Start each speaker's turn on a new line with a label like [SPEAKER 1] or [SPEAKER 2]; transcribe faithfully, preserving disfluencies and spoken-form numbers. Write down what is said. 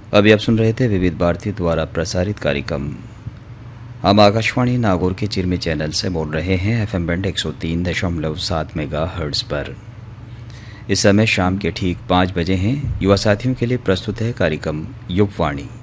[SPEAKER 1] अभी आप सुन रहे थे विविध भारती द्वारा प्रसारित कार्यक्रम। हम आकाशवाणी नागौर के चिरमी चैनल से बोल रहे हैं एफ एम बैंड एक सौ तीन दशमलव सात मेगा हर्ट्ज पर। इस समय शाम के ठीक पाँच बजे हैं। युवा साथियों के लिए प्रस्तुत है कार्यक्रम युगवाणी।